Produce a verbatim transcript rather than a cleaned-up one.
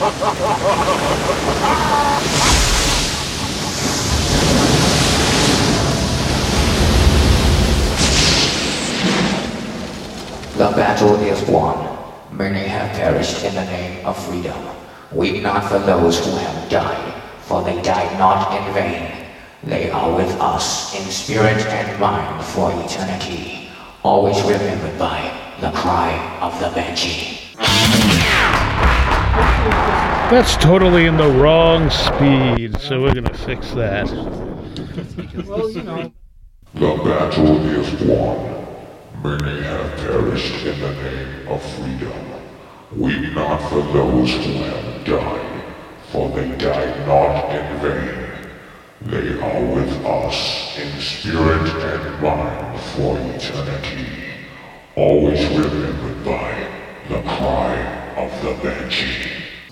The battle is won. Many have perished in the name of freedom. Weep not for those who have died, for they died not in vain. They are with us in spirit and mind for eternity, always remembered by the cry of the banshee. That's totally in the wrong speed, so we're gonna fix that. Well, you know. The battle is won. Many have perished in the name of freedom. Weep not for those who have died, for they died not in vain. They are with us in spirit and mind for eternity, always remembered by the cry of the banshee.